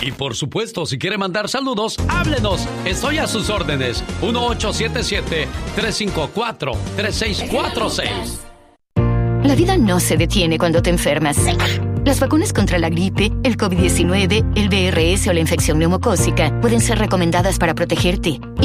Y por supuesto, si quiere mandar saludos, háblenos. Estoy a sus órdenes. 1877-354-3646. La vida no se detiene cuando te enfermas. Las vacunas contra la gripe, el COVID-19, el VRS o la infección neumocócica pueden ser recomendadas para protegerte.